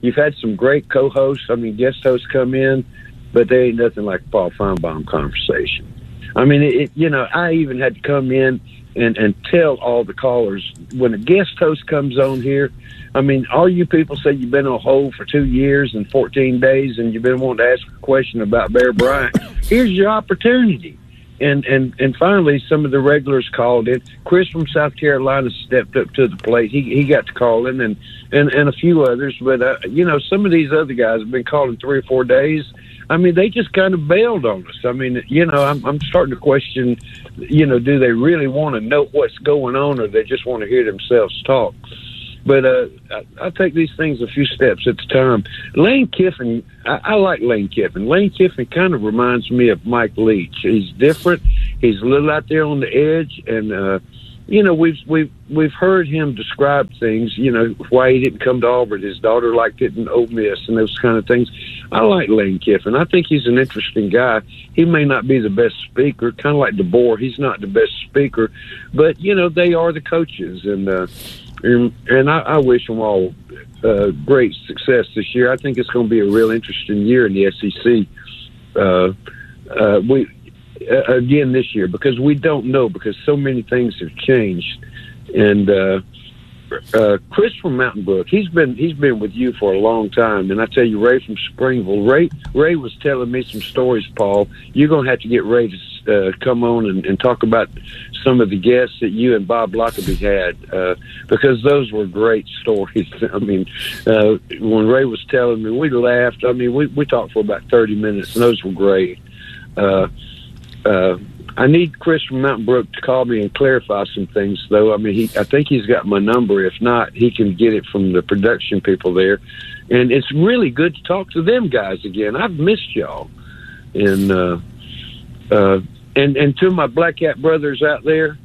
you've had some great co-hosts. I mean, guest hosts come in, but they ain't nothing like Paul Feinbaum conversation. I mean, I even had to come in and tell all the callers when a guest host comes on here. I mean, all you people say you've been on hold for 2 years and 14 days and you've been wanting to ask a question about Bear Bryant. Here's your opportunity. And finally, some of the regulars called in. Chris from South Carolina stepped up to the plate. He got to call in, and a few others. But, some of these other guys have been calling 3 or 4 days. I mean, they just kind of bailed on us. I mean, I'm starting to question, do they really want to know what's going on, or they just want to hear themselves talk? But I take these things a few steps at a time. Lane Kiffin, I like Lane Kiffin. Lane Kiffin kind of reminds me of Mike Leach. He's different. He's a little out there on the edge, and we've heard him describe things. Why he didn't come to Auburn. His daughter liked it in Ole Miss, and those kind of things. I like Lane Kiffin. I think he's an interesting guy. He may not be the best speaker, kind of like DeBoer. He's not the best speaker, but they are the coaches, and I wish them all great success this year. I think it's going to be a real interesting year in the SEC. Again this year, because we don't know, because so many things have changed. And Chris from Mountain Brook, he's been with you for a long time, and I tell you, Ray from Springville, Ray was telling me some stories, Paul. You're going to have to get Ray to come on and talk about some of the guests that you and Bob Lockerbie had, because those were great stories. I mean, when Ray was telling me, we laughed. I mean, we talked for about 30 minutes, and those were great. I need Chris from Mountain Brook to call me and clarify some things, though. I mean, I think he's got my number. If not, he can get it from the production people there. And it's really good to talk to them guys again. I've missed y'all. And to my Black Cat brothers out there,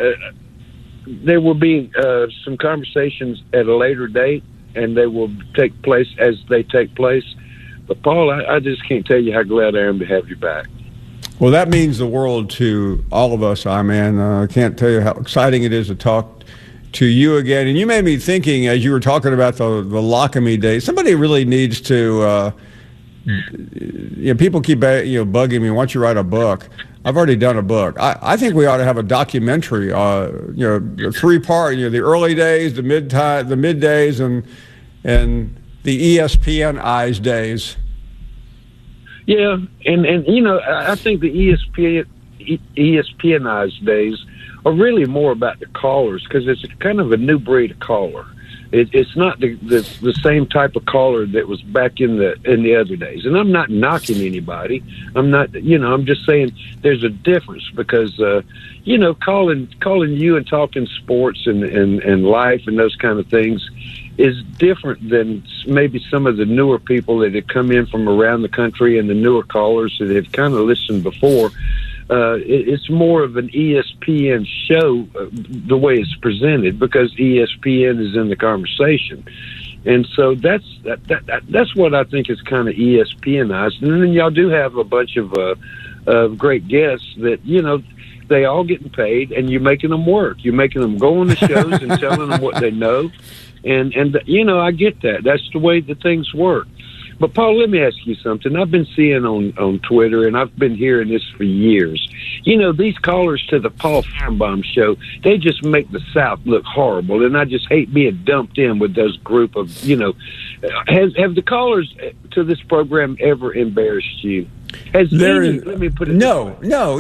there will be some conversations at a later date, and they will take place as they take place. But, Paul, I just can't tell you how glad I am to have you back. Well, that means the world to all of us, man. I can't tell you how exciting it is to talk to you again. And you made me thinking, as you were talking about the Lockamy days, somebody really needs to, people keep bugging me, why don't you write a book? I've already done a book. I think we ought to have a documentary, 3-part, the early days, the middays, and the ESPN-ized days. Yeah, and I think the ESPNized days are really more about the callers, because it's kind of a new breed of caller. It's not the same type of caller that was back in the other days. And I'm not knocking anybody. I'm not, I'm just saying there's a difference, because calling you and talking sports and life and those kind of things is different than maybe some of the newer people that have come in from around the country and the newer callers that have kind of listened before. It's more of an ESPN show, the way it's presented, because ESPN is in the conversation. And so that's what I think is kind of ESPNized. And then y'all do have a bunch of great guests that, they all getting paid, and you're making them work. You're making them go on the shows and telling them what they know. And I get that. That's the way that things work. But, Paul, let me ask you something. I've been seeing on Twitter, and I've been hearing this for years. These callers to the Paul Feinbaum show, they just make the South look horrible, and I just hate being dumped in with those group of, have the callers to this program ever embarrassed you? Let me put it No.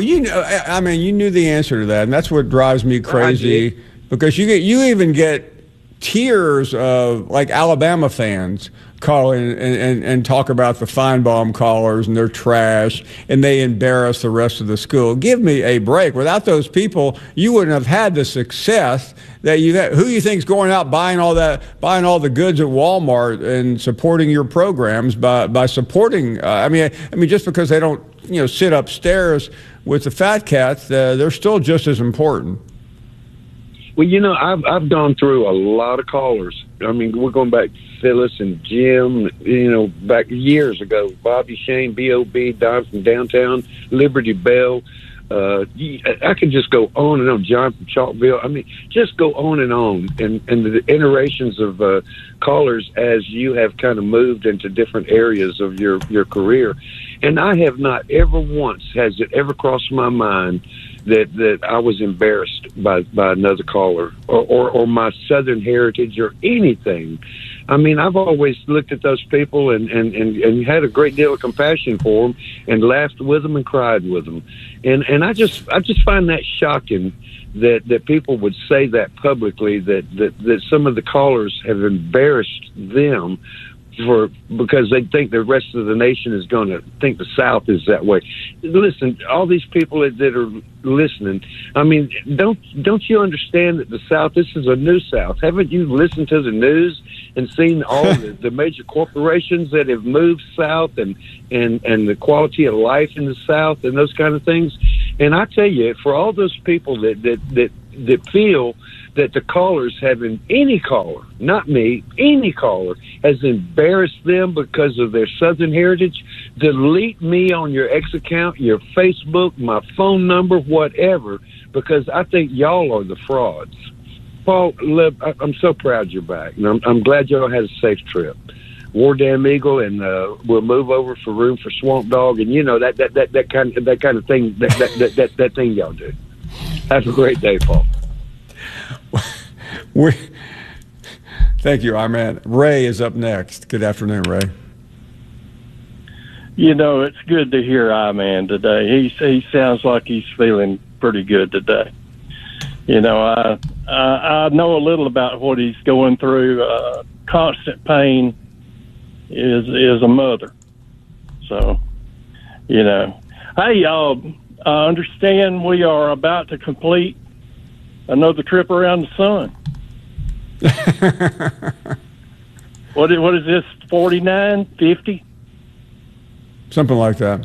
You knew the answer to that, and that's what drives me crazy, because you even get tiers of, like, Alabama fans call in and talk about the Feinbaum callers and they're trash and they embarrass the rest of the school. Give me a break. Without those people, you wouldn't have had the success that you had. Who you think's going out buying all the goods at Walmart and supporting your programs by supporting? I mean, just because they don't sit upstairs with the fat cats, they're still just as important. Well, I've gone through a lot of callers. I mean, we're going back to Phyllis and Jim, back years ago. Bobby Shane, B.O.B., Don from downtown, Liberty Bell. I could just go on and on. John from Chalkville. I mean, just go on and on. And the iterations of callers as you have kind of moved into different areas of your career. And I have not ever once has it ever crossed my mind that I was embarrassed by another caller or my Southern heritage or anything. I mean, I've always looked at those people and had a great deal of compassion for them and laughed with them and cried with them. And I just find that shocking that people would say that publicly, that some of the callers have embarrassed them because they think the rest of the nation is going to think the South is that way. Listen, all these people that are listening, I mean, don't you understand that the South, this is a new South? Haven't you listened to the news and seen all the major corporations that have moved south and the quality of life in the South and those kind of things? And I tell you, for all those people that feel that the callers having any caller, not me, any caller has embarrassed them because of their Southern heritage, delete me on your X account, your Facebook, my phone number, whatever, because I think y'all are the frauds. Paul, I'm so proud you're back, and I'm glad y'all had a safe trip. War Damn Eagle, and we'll move over for room for Swamp Dog, and you know that kind of thing that thing y'all do. Have a great day, Paul. Thank you, Armand. Ray is up next. Good afternoon, Ray. You know, it's good to hear Iman today. He sounds like he's feeling pretty good today. You know, I know a little about what he's going through. Constant pain is a mother. So, you know. Hey, y'all, I understand we are about to complete another trip around the sun. What is this, 49, 50? Something like that.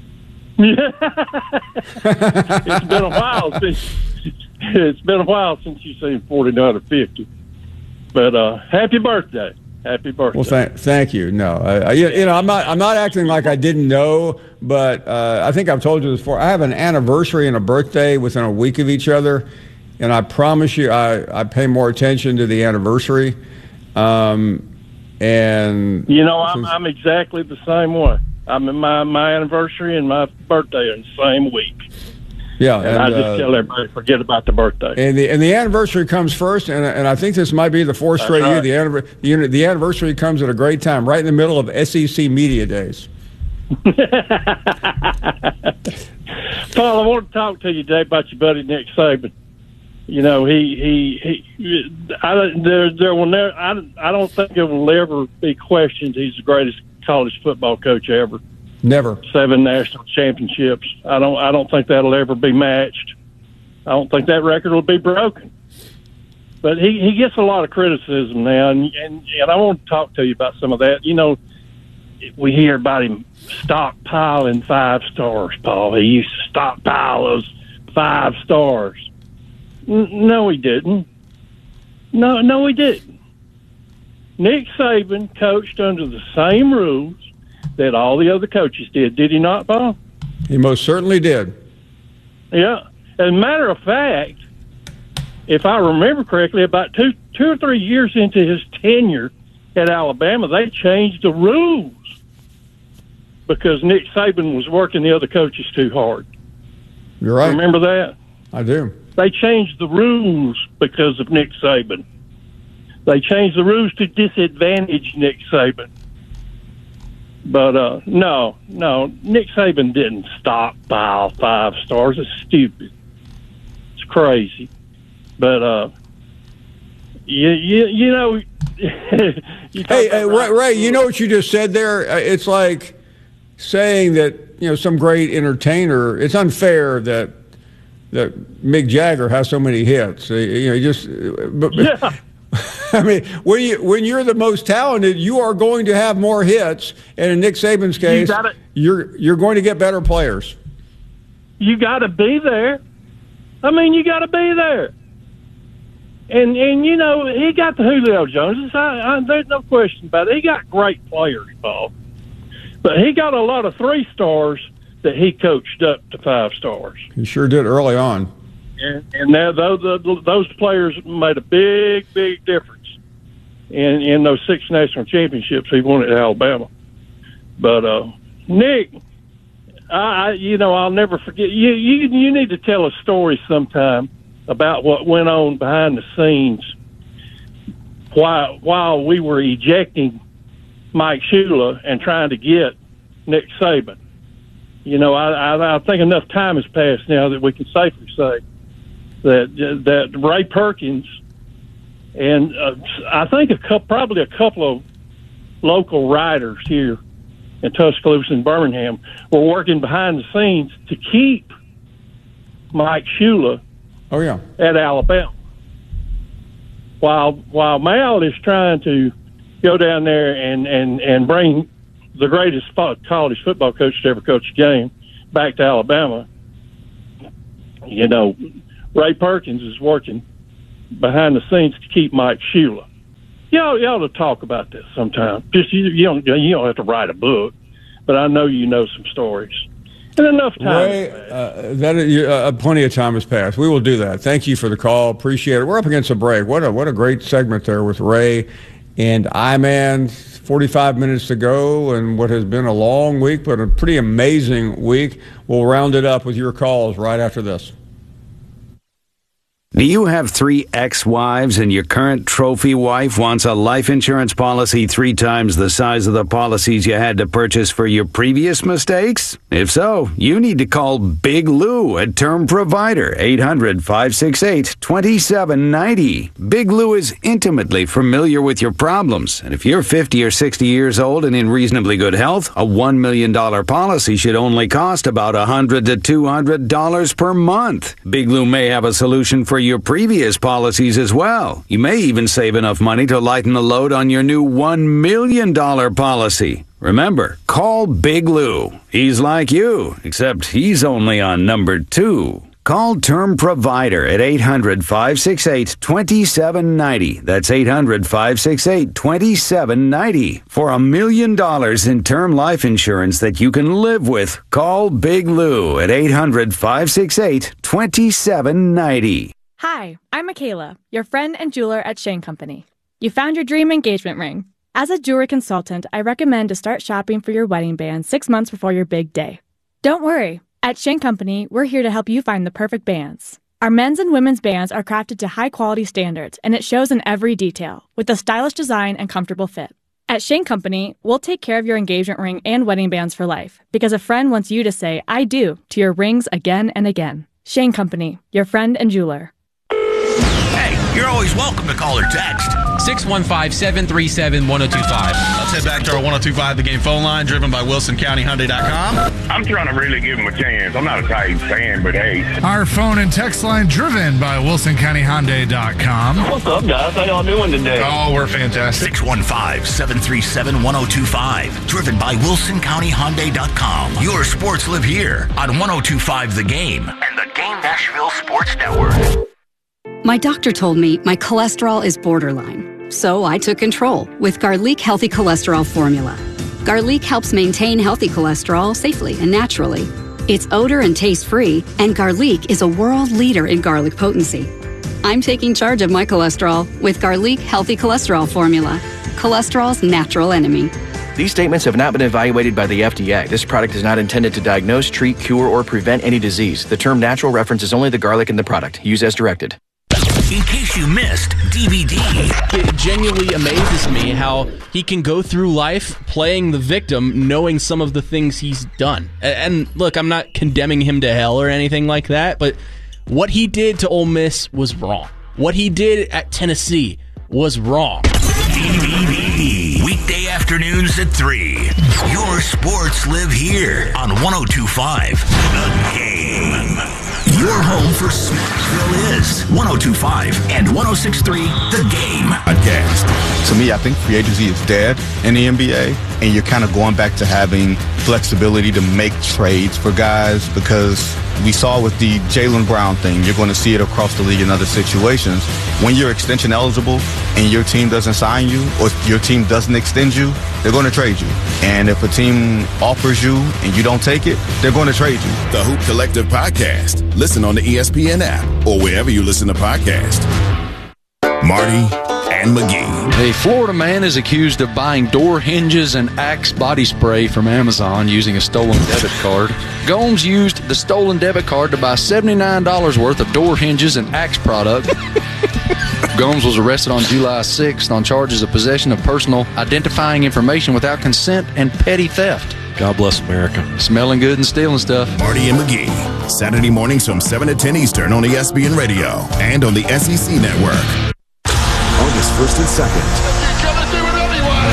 It's been a while since you've seen 49 or 50. But happy birthday. Happy birthday. Well, thank you. No, I'm not acting like I didn't know, but I think I've told you this before. I have an anniversary and a birthday within a week of each other, and I promise you, I pay more attention to the anniversary. And you know, I'm exactly the same way. I'm in my anniversary and my birthday in the same week. Yeah, and I just tell everybody forget about the birthday. And the anniversary comes first, and I think this might be the fourth straight year. The anniversary comes at a great time, right in the middle of SEC Media Days. Paul, I want to talk to you today about your buddy Nick Saban. You know, there will never. I don't think it will ever be questioned. He's the greatest college football coach ever. Never. 7 national championships. I don't think that'll ever be matched. I don't think that record will be broken. But he gets a lot of criticism now, and I want to talk to you about some of that. You know, we hear about him stockpiling 5 stars, Paul. He used to stockpile those 5 stars. No, he didn't. No, he didn't. Nick Saban coached under the same rules that all the other coaches did he not, Paul? He most certainly did. Yeah. As a matter of fact, if I remember correctly, about two or 3 years into his tenure at Alabama, they changed the rules because Nick Saban was working the other coaches too hard. You're right. Remember that? I do. They changed the rules because of Nick Saban. They changed the rules to disadvantage Nick Saban. But, no, Nick Saban didn't stockpile 5 stars. It's stupid. It's crazy. But, you know... hey, Ray, you know what you just said there? It's like saying that, you know, some great entertainer, it's unfair that Mick Jagger has so many hits. You know, yeah. I mean, when you're the most talented, you are going to have more hits. And in Nick Saban's case, you're going to get better players. You got to be there. I mean, you got to be there. And you know, he got the Julio Joneses. There's no question about it. He got great players, Paul. But he got a lot of 3 stars that he coached up to 5 stars. He sure did early on. And now those players made a big, big difference in those 6 national championships he won at Alabama. But Nick, I'll never forget. You need to tell a story sometime about what went on behind the scenes while we were ejecting Mike Shula and trying to get Nick Saban. I think enough time has passed now that we can safely say that Ray Perkins and I think probably a couple of local writers here in Tuscaloosa and Birmingham were working behind the scenes to keep Mike Shula at Alabama. While Mal is trying to go down there and bring the greatest college football coach to ever coach a game back to Alabama, Ray Perkins is working behind the scenes to keep Mike Shula. You ought to talk about this sometime. Just you don't have to write a book, but I know you know some stories. And enough time. Ray, plenty of time has passed. We will do that. Thank you for the call. Appreciate it. We're up against a break. What a great segment there with Ray and I-Man. 45 minutes to go, and what has been a long week, but a pretty amazing week. We'll round it up with your calls right after this. Do you have 3 ex-wives and your current trophy wife wants a life insurance policy 3 times the size of the policies you had to purchase for your previous mistakes? If so, you need to call Big Lou at Term Provider, 800-568-2790. Big Lou is intimately familiar with your problems, and if you're 50 or 60 years old and in reasonably good health, a $1 million policy should only cost about $100 to $200 per month. Big Lou may have a solution for your previous policies as well. You may even save enough money to lighten the load on your new $1 million policy. Remember, call Big Lou. He's like you, except he's only on number 2. Call Term Provider at 800-568-2790. That's 800-568-2790. For $1 million in term life insurance that you can live with, call Big Lou at 800-568-2790. Hi, I'm Michaela, your friend and jeweler at Shane Company. You found your dream engagement ring. As a jewelry consultant, I recommend to start shopping for your wedding band 6 months before your big day. Don't worry. At Shane Company, we're here to help you find the perfect bands. Our men's and women's bands are crafted to high-quality standards, and it shows in every detail, with a stylish design and comfortable fit. At Shane Company, we'll take care of your engagement ring and wedding bands for life, because a friend wants you to say, I do, to your rings again and again. Shane Company, your friend and jeweler. You're always welcome to call or text. 615-737-1025. Let's head back to our 1025 The Game phone line, driven by WilsonCountyHyundai.com. I'm trying to really give him a chance. I'm not a Titans fan, but hey. Our phone and text line, driven by WilsonCountyHyundai.com. What's up, guys? How y'all doing today? Oh, we're fantastic. 615-737-1025. Driven by WilsonCountyHyundai.com. Your sports live here on 1025 The Game and the Game Nashville Sports Network. My doctor told me my cholesterol is borderline, so I took control with Garlic Healthy Cholesterol Formula. Garlic helps maintain healthy cholesterol safely and naturally. It's odor and taste-free, and Garlic is a world leader in garlic potency. I'm taking charge of my cholesterol with Garlic Healthy Cholesterol Formula, cholesterol's natural enemy. These statements have not been evaluated by the FDA. This product is not intended to diagnose, treat, cure, or prevent any disease. The term natural references only the garlic in the product. Use as directed. In case you missed DVD. It genuinely amazes me how he can go through life playing the victim, knowing some of the things he's done. And look, I'm not condemning him to hell or anything like that, but what he did to Ole Miss was wrong. What he did at Tennessee was wrong. DVD. Weekday afternoons at 3. Your sports live here on 1025 The Game. Your home for Smartsville is 1025 and 1063 The Game. Aghast. To me, I think free agency is dead in the NBA, and you're kind of going back to having flexibility to make trades for guys, because we saw with the Jaylen Brown thing, you're going to see it across the league in other situations. When you're extension eligible and your team doesn't sign you or your team doesn't extend you, they're going to trade you. And if a team offers you and you don't take it, they're going to trade you. The Hoop Collective Podcast. Listen on the ESPN app or wherever you listen to podcasts. Marty and McGee. A Florida man is accused of buying door hinges and Axe body spray from Amazon using a stolen debit card. Gomes used the stolen debit card to buy $79 worth of door hinges and Axe product. Gomes was arrested on July 6th on charges of possession of personal identifying information without consent and petty theft. God bless America. Smelling good and stealing stuff. Marty and McGee. Saturday mornings from 7 to 10 Eastern on ESPN Radio and on the SEC Network. August 1st and 2nd. You're gonna do it anyway.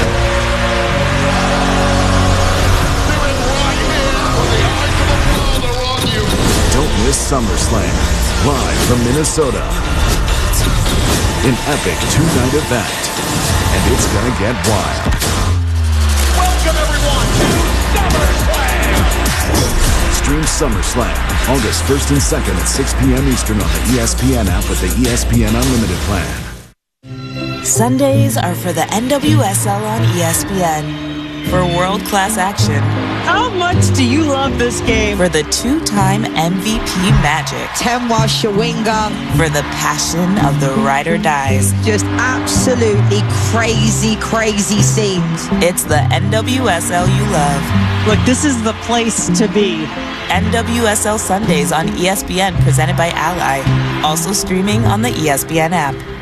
Do it right here with the eyes of the Father on you. Don't miss SummerSlam, live from Minnesota. An epic two-night event, and it's gonna get wild. Welcome everyone to SummerSlam. Stream SummerSlam August 1st and 2nd at 6 p.m. Eastern on the ESPN app with the ESPN Unlimited plan. Sundays are for the NWSL on ESPN. For world-class action. How much do you love this game? For the two-time MVP Magic. Temwa Shawinga. For the passion of the ride or dies. Just absolutely crazy, crazy scenes. It's the NWSL you love. Look, this is the place to be. NWSL Sundays on ESPN presented by Ally. Also streaming on the ESPN app.